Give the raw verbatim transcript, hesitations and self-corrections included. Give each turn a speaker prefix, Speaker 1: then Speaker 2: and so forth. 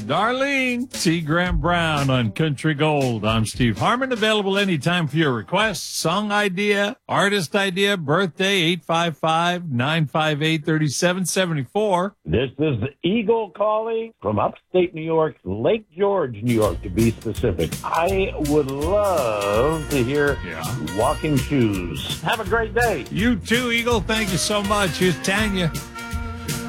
Speaker 1: Darlene, T. Graham Brown on Country Gold. I'm Steve Harmon, available anytime for your requests, song idea, artist idea, birthday, eight five five, nine five eight, three seven seven four.
Speaker 2: This is the Eagle calling from upstate New York, Lake George, New York, to be specific. I would love to hear
Speaker 1: yeah.
Speaker 2: Walking Shoes. Have a great day.
Speaker 1: You too, Eagle. Thank you so much. Here's Tanya.